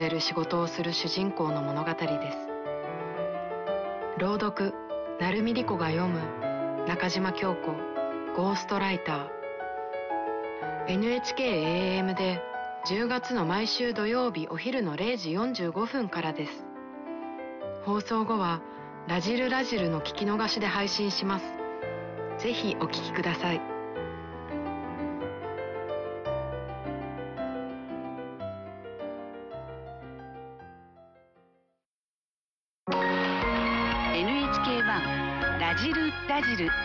せる仕事をする主人公の物語です。朗読、成海莉子が読む中島京子ゴーストライター。 NHK-AM で10月の毎週土曜日お昼の0時45分からです。放送後はラジルラジルの聞き逃しで配信します。ぜひお聞きください。 NHK1 ラジルラジル。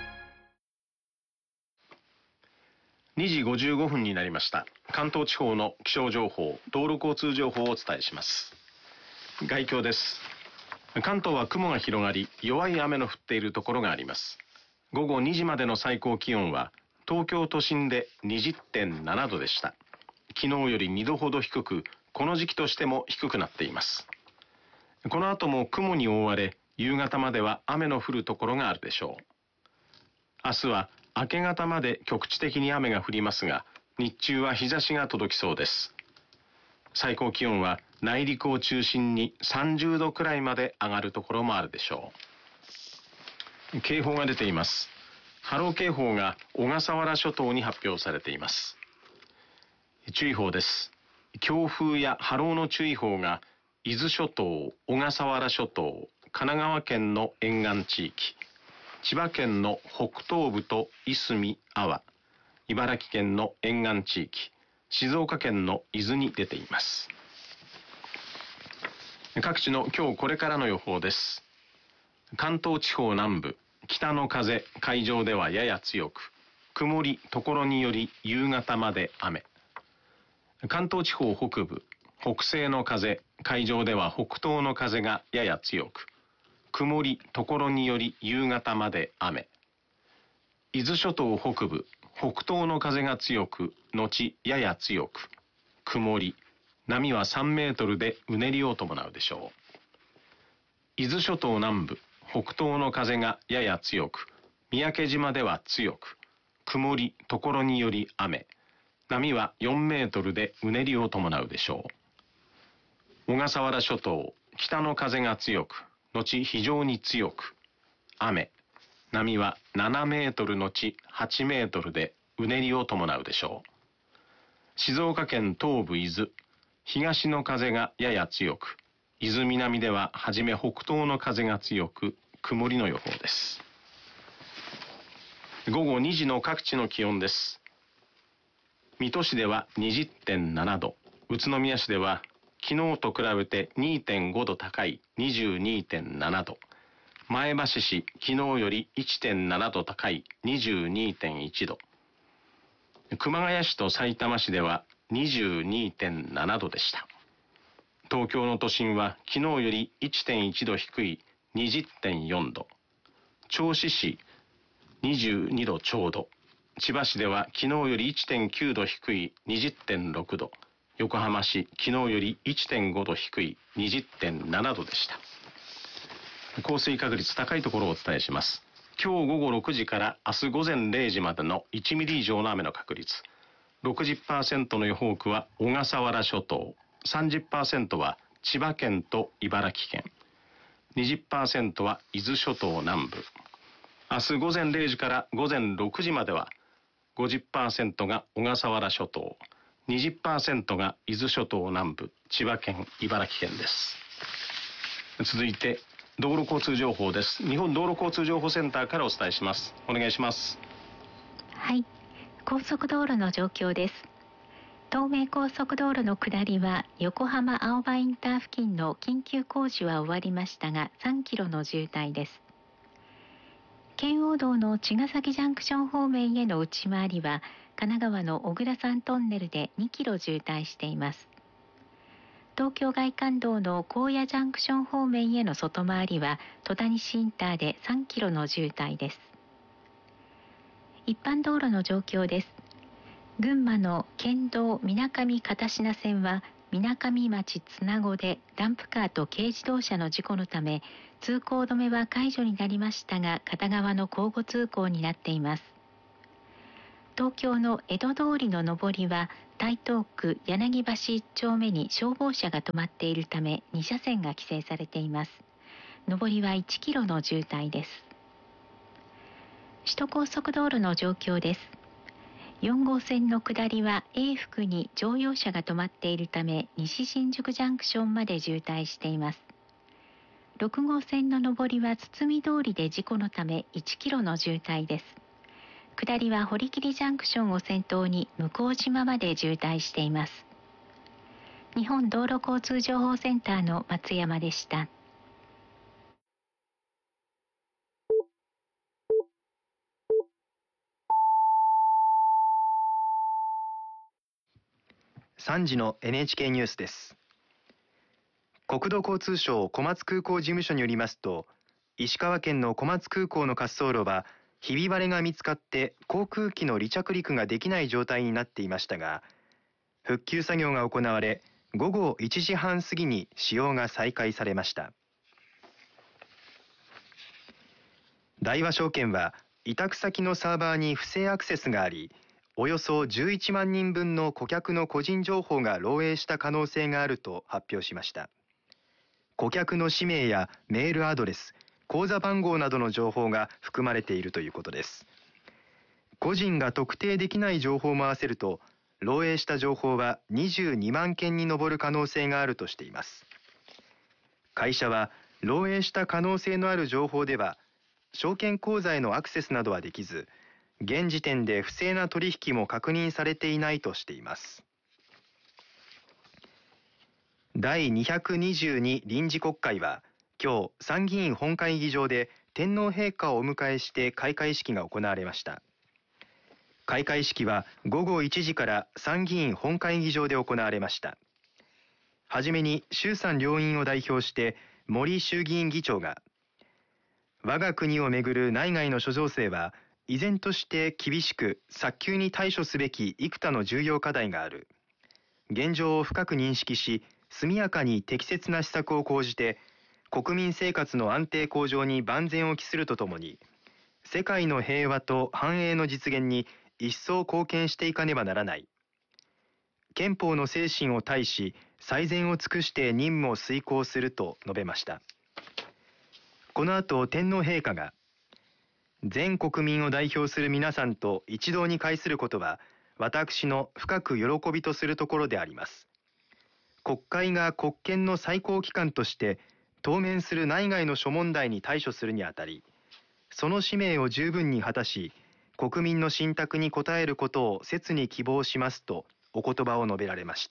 2時55分になりました。関東地方の気象情報、道路交通情報をお伝えします。概況です。関東は雲が広がり、弱い雨の降っているところがあります。午後2時までの最高気温は東京都心で 20.7 度でした。昨日より2度ほど低く、この時期としても低くなっています。この後も雲に覆われ、夕方までは雨の降るところがあるでしょう。明日は明け方まで局地的に雨が降りますが、日中は日差しが届きそうです。最高気温は内陸を中心に30度くらいまで上がるところもあるでしょう。警報が出ています。波浪警報が小笠原諸島に発表されています。注意報です。強風や波浪の注意報が伊豆諸島、小笠原諸島、神奈川県の沿岸地域、千葉県の北東部といすみ、安房、茨城県の沿岸地域、静岡県の伊豆に出ています。各地の今日これからの予報です。関東地方南部、北の風、海上ではやや強く、曇り、ところにより夕方まで雨。関東地方北部、北西の風、海上では北東の風がやや強く、曇り、ところにより夕方まで雨。伊豆諸島北部、北東の風が強く、後やや強く、曇り、波は3メートルでうねりを伴うでしょう。伊豆諸島南部、北東の風がやや強く、三宅島では強く、曇り、ところにより雨。波は4メートルでうねりを伴うでしょう。小笠原諸島、北の風が強く、後非常に強く、雨。波は7メートル後8メートルでうねりを伴うでしょう。静岡県東部伊豆、東の風がやや強く、伊豆南でははじめ北東の風が強く、曇りの予報です。午後2時の各地の気温です。水戸市では 20.7 度、宇都宮市では昨日と比べて 2.5 度高い 22.7 度、前橋市昨日より 1.7 度高い 22.1 度、熊谷市とさいたま市では 22.7 度でした。東京の都心は昨日より 1.1 度低い 20.4 度、銚子市22度ちょうど、千葉市では昨日より 1.9 度低い 20.6 度、横浜市昨日より 1.5 度低い 20.7 度でした。降水確率高いところをお伝えします。今日午後6時から明日午前0時までの1ミリ以上の雨の確率、60% の予報区は小笠原諸島、30% は千葉県と茨城県、20% は伊豆諸島南部。明日午前0時から午前6時までは 50% が小笠原諸島、20% が伊豆諸島南部、千葉県、茨城県です。続いて道路交通情報です。日本道路交通情報センターからお伝えします。お願いします。 はい、高速道路の状況です。東名高速道路の下りは横浜青葉インター付近の緊急工事は終わりましたが3キロの渋滞です。圏央道の茅ヶ崎ジャンクション方面への内回りは神奈川の小倉山トンネルで2キロ渋滞しています。東京外環道の高野ジャンクション方面への外回りは戸田西インターで3キロの渋滞です。一般道路の状況です。群馬の県道みなかみ片品線はみなかみ町綱子でダンプカーと軽自動車の事故のため通行止めは解除になりましたが片側の交互通行になっています。 東京の江戸通りの上りは台東区柳橋1丁目に消防車が止まっているため2車線が規制されています。上りは1キロの渋滞です。首都高速道路の状況です。4号線の下りは永福に乗用車が止まっているため西新宿ジャンクションまで渋滞しています。6号線の上りは堤通りで事故のため1キロの渋滞です。下りは堀切ジャンクションを先頭に向島まで渋滞しています。日本道路交通情報センターの松山でした。 3時の NHK ニュースです。国土交通省小松空港事務所によりますと、石川県の小松空港の滑走路はひび割れが見つかって航空機の離着陸ができない状態になっていましたが、復旧作業が行われ午後1時半過ぎに使用が再開されました。大和証券は委託先のサーバーに不正アクセスがあり、およそ11万人分の顧客の個人情報が漏洩した可能性があると発表しました。顧客の氏名やメールアドレス、口座番号などの情報が含まれているということです。個人が特定できない情報も合わせると、漏洩した情報は22万件に上る可能性があるとしています。会社は漏洩した可能性のある情報では、証券口座へのアクセスなどはできず、現時点で不正な取引も確認されていないとしています。第222臨時国会は今日参議院本会議場で天皇陛下をお迎えして開会式が行われました。開会式は午後1時から参議院本会議場で行われました。はじめに衆参両院を代表して森衆議院議長が、我が国をめぐる内外の諸情勢は依然として厳しく早急に対処すべき幾多の重要課題がある。現状を深く認識し、速やかに適切な施策を講じて、国民生活の安定向上に万全を期するとともに、世界の平和と繁栄の実現に一層貢献していかねばならない。憲法の精神を大し、最善を尽くして任務を遂行すると述べました。この後、天皇陛下が、全国民を代表する皆さんと一堂に会することは、私の深く喜びとするところであります。国会が国権の最高機関として当面する内外の諸問題に対処するにあたり、その使命を十分に果たし、国民の信託に応えることを切に希望しますとお言葉を述べられました。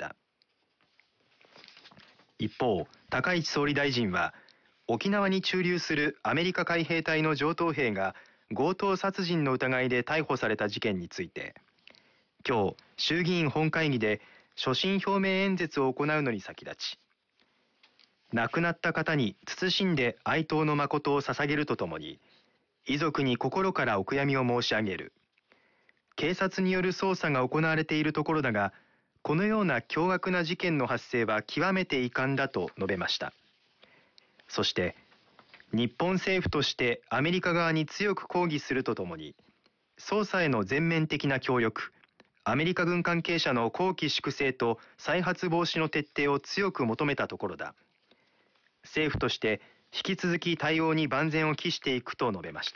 一方、高市総理大臣は、沖縄に駐留するアメリカ海兵隊の上等兵が強盗殺人の疑いで逮捕された事件について、今日衆議院本会議で所信表明演説を行うのに先立ち、亡くなった方に謹んで哀悼の誠を捧げるとともに、遺族に心からお悔やみを申し上げる。警察による捜査が行われているところだが、このような凶悪な事件の発生は極めて遺憾だと述べました。そして、日本政府としてアメリカ側に強く抗議するとともに、捜査への全面的な協力、アメリカ軍関係者の綱紀粛正と再発防止の徹底を強く求めたところだ。政府として引き続き対応に万全を期していくと述べました。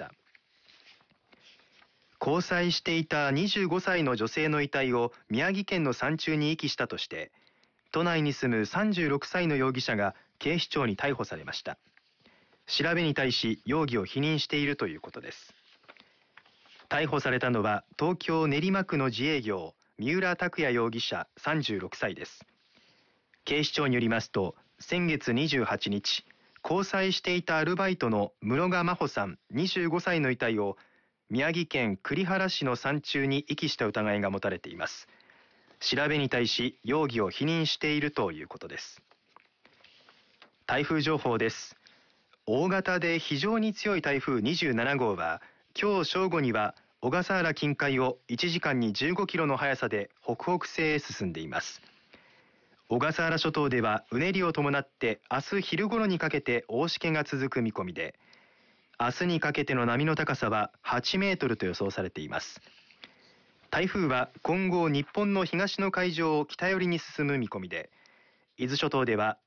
交際していた25歳の女性の遺体を宮城県の山中に遺棄したとして、都内に住む36歳の容疑者が警視庁に逮捕されました。調べに対し容疑を否認しているということです。逮捕されたのは東京練馬区の自営業、三浦拓也容疑者36歳です。警視庁によりますと、先月28日、交際していたアルバイトの室賀真帆さん25歳の遺体を宮城県栗原市の山中に遺棄した疑いが持たれています。調べに対し容疑を否認しているということです。台風情報です。大型で非常に強い台風27号は今日正午には小笠原近海を1時間に15キロの速さで北北西へ進んでいます。小笠原諸島ではうねりを伴って明日昼頃にかけて大しけが続く見込みで、明日にかけての波の高さは8メートルと予想されています。 台風は今後日本の東の海上を北寄りに進む見込みで、伊豆諸島では